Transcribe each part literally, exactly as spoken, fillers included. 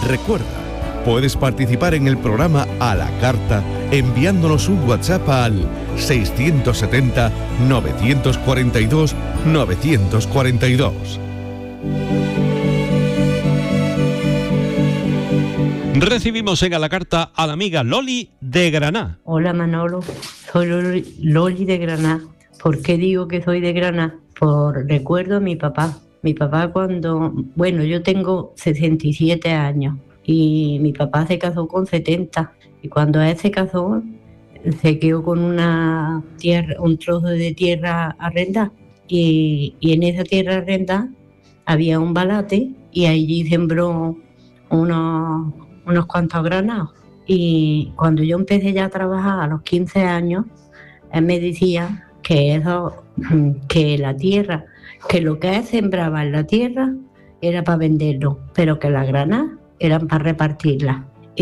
Recuerda, puedes participar en el programa a la carta enviándonos un WhatsApp al seiscientos setenta, novecientos cuarenta y dos, novecientos cuarenta y dos. Recibimos en a la carta a la amiga Loli de Granada. Hola Manolo, soy Loli, Loli de Granada. ¿Por qué digo que soy de Granada? Por recuerdo a mi papá. Mi papá cuando, bueno, yo tengo sesenta y siete años y mi papá se casó con setenta. Y cuando él se casó, se quedó con una tierra, un trozo de tierra arrendada. Y, y en esa tierra arrendada había un balate y allí sembró unos, unos cuantos granados. Y cuando yo empecé ya a trabajar a los quince años, él me decía que eso, que la tierra, que lo que él sembraba en la tierra era para venderlo, pero que las granadas eran para repartirlas.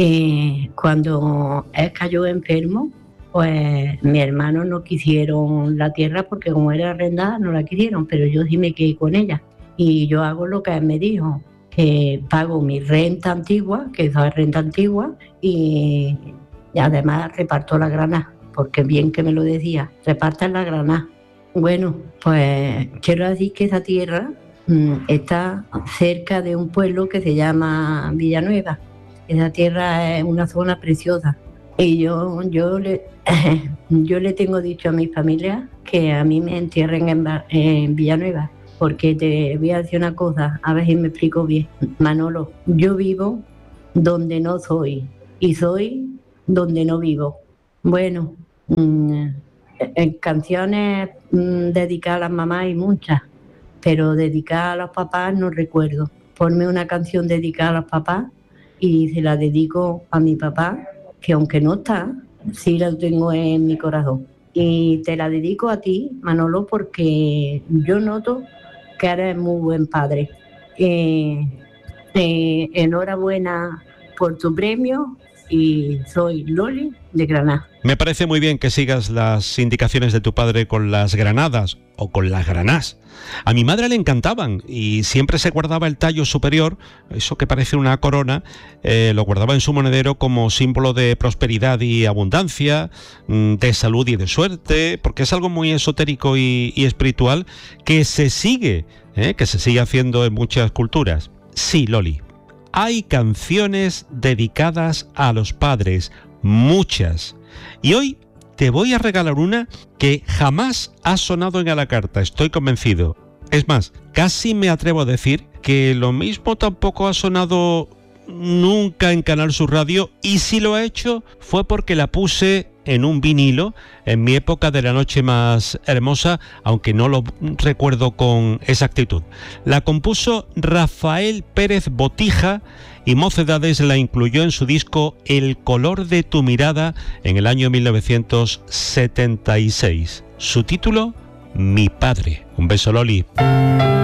Y cuando él cayó enfermo, pues mis hermanos no quisieron la tierra porque como era arrendada no la quisieron, pero yo sí me quedé con ella. Y yo hago lo que él me dijo, que pago mi renta antigua, que eso es renta antigua, y, y además reparto la granada, porque bien que me lo decía, repartan la granada. Bueno, pues quiero decir que esa tierra mmm, está cerca de un pueblo que se llama Villanueva. Esa tierra es una zona preciosa. Y yo, yo, le, yo le tengo dicho a mi familia que a mí me entierren en, en Villanueva. Porque te voy a decir una cosa, a ver si me explico bien. Manolo, yo vivo donde no soy y soy donde no vivo. Bueno, mmm, en canciones mmm, dedicadas a las mamás hay muchas, pero dedicadas a los papás no recuerdo. Ponme una canción dedicada a los papás y se la dedico a mi papá, que aunque no está, sí la tengo en mi corazón. Y te la dedico a ti, Manolo, porque yo noto que eres muy buen padre. Eh, eh, enhorabuena por tu premio y soy Loli de Granada. Me parece muy bien que sigas las indicaciones de tu padre con las granadas o con las granás. A mi madre le encantaban y siempre se guardaba el tallo superior, eso que parece una corona, eh, lo guardaba en su monedero como símbolo de prosperidad y abundancia, de salud y de suerte, porque es algo muy esotérico y, y espiritual que se sigue, eh, que se sigue haciendo en muchas culturas. Sí, Loli, hay canciones dedicadas a los padres, muchas. Y hoy te voy a regalar una que jamás ha sonado en A la Carta, estoy convencido. Es más, casi me atrevo a decir que lo mismo tampoco ha sonado nunca en Canal Sur Radio, y si lo ha hecho fue porque la puse en un vinilo en mi época de la noche más hermosa, aunque no lo recuerdo con exactitud. La compuso Rafael Pérez Botija y Mocedades la incluyó en su disco El color de tu mirada en el año mil novecientos setenta y seis. Su título, Mi padre. Un beso, Loli.